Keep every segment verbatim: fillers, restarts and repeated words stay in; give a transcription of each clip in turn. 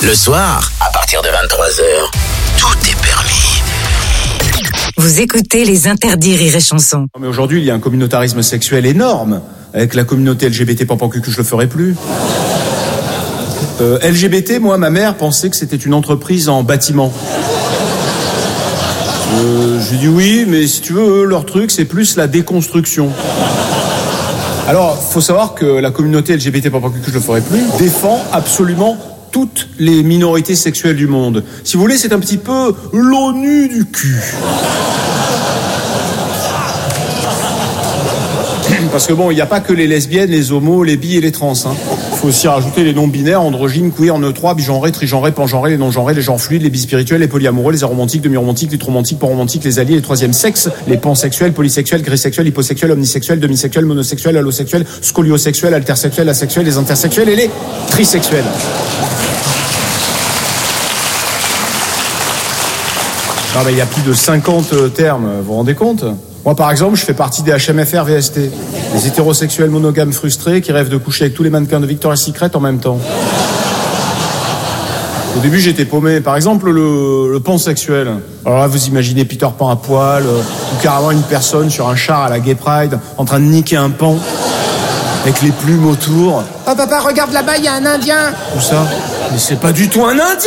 Le soir, à partir de vingt-trois heures, tout est permis. Vous écoutez les interdits Rire et Chanson. Mais aujourd'hui, il y a un communautarisme sexuel énorme. Avec la communauté L G B T, Pampancucu, je le ferai plus. Euh, L G B T, moi, ma mère pensait que c'était une entreprise en bâtiment. Euh, je lui dis oui, mais si tu veux, eux, leur truc, c'est plus la déconstruction. Alors, faut savoir que la communauté L G B T, Pampancucu, je le ferai plus, défend absolument toutes les minorités sexuelles du monde. Si vous voulez, c'est un petit peu l'ONU du cul. Parce que bon, il n'y a pas que les lesbiennes, les homos, les bi et les trans. Il hein. faut aussi rajouter les non-binaires, androgynes, queer, neutres, bigenrés, trigenrés, pangenrés, les non-genrés, les genres fluides, les bispirituels, les polyamoureux, les aromantiques, demi-romantiques, les tromantiques, panromantiques, les alliés, les troisièmes sexes, les pansexuels, polysexuels, grisexuels, hyposexuels, omnisexuels, demisexuels, monosexuels, allosexuels, scoliosexuels, intersexuels, asexuels, les intersexuels et les trisexuels. Ah ben, il y a plus de cinquante termes, vous vous rendez compte ? Moi, par exemple, je fais partie des H M F R V S T, les hétérosexuels monogames frustrés qui rêvent de coucher avec tous les mannequins de Victoria's Secret en même temps. Au début, j'étais paumé. Par exemple, le, le pansexuel. Alors là, vous imaginez Peter Pan à poil, euh, ou carrément une personne sur un char à la Gay Pride, en train de niquer un pan, avec les plumes autour. « Oh papa, regarde là-bas, il y a un Indien !» Tout ça. Mais c'est pas du tout un Indien !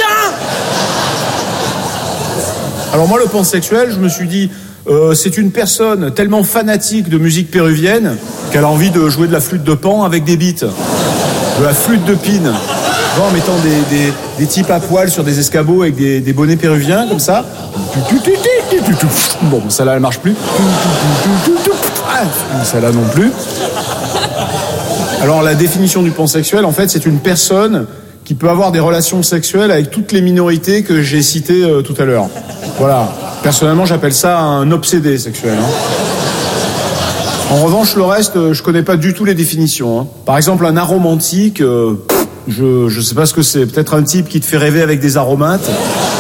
Alors moi, le pansexuel, je me suis dit... Euh, c'est une personne tellement fanatique de musique péruvienne qu'elle a envie de jouer de la flûte de pan avec des beats. De la flûte de pine. En mettant des, des, des types à poil sur des escabeaux avec des, des bonnets péruviens, comme ça. Bon, celle-là, elle marche plus. Celle-là non plus. Alors, la définition du pansexuel, en fait, c'est une personne qui peut avoir des relations sexuelles avec toutes les minorités que j'ai citées euh, tout à l'heure. Voilà. Personnellement, j'appelle ça un obsédé sexuel. Hein. En revanche, le reste, je connais pas du tout les définitions. Hein. Par exemple, un aromantique, euh, je je sais pas ce que c'est. Peut-être un type qui te fait rêver avec des aromates.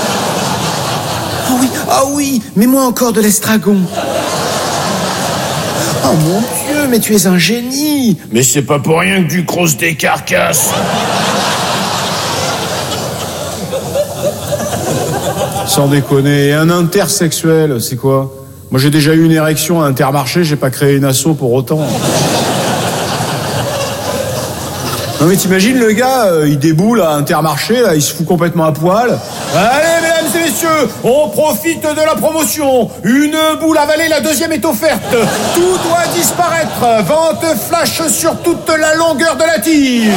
Ah oui, ah oui, mets-moi encore de l'estragon. Oh mon Dieu, mais tu es un génie. Mais c'est pas pour rien que tu crosses des carcasses. Sans déconner. Et un intersexuel, c'est quoi ? Moi, j'ai déjà eu une érection à Intermarché, j'ai pas créé une asso pour autant. Non mais t'imagines le gars, euh, il déboule à Intermarché, là, il se fout complètement à poil. Allez, mesdames et messieurs, on profite de la promotion. Une boule avalée, la deuxième est offerte. Tout doit disparaître. Vente flash sur toute la longueur de la tige.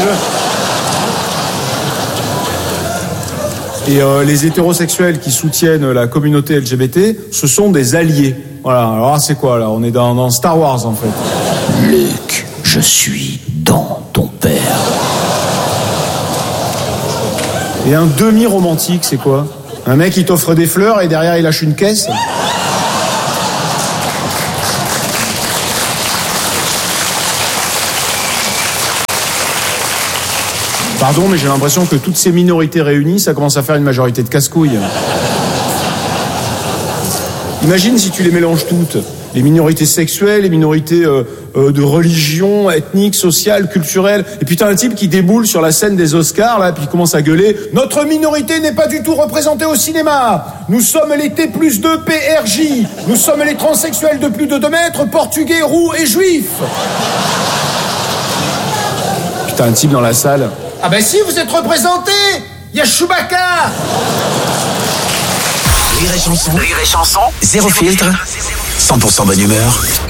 Et euh, les hétérosexuels qui soutiennent la communauté L G B T, ce sont des alliés. Voilà, alors c'est quoi là ? On est dans, dans Star Wars en fait. Luke, je suis dans ton père. Et un demi-romantique, c'est quoi ? Un mec qui t'offre des fleurs et derrière il lâche une caisse ? Pardon, mais j'ai l'impression que toutes ces minorités réunies, ça commence à faire une majorité de casse-couilles. Imagine si tu les mélanges toutes. Les minorités sexuelles, les minorités euh, euh, de religion, ethnique, sociale, culturelle. Et puis t'as un type qui déboule sur la scène des Oscars, là, puis il commence à gueuler « Notre minorité n'est pas du tout représentée au cinéma. Nous sommes les T plus deux P R J. Nous sommes les transsexuels de plus de deux mètres, portugais, roux et juifs. » Puis t'as un type dans la salle. Ah ben si, vous êtes représentés. Il y a Chewbacca. Rire et chanson. Rire et chanson. Zéro filtre. cent pour cent bonne humeur.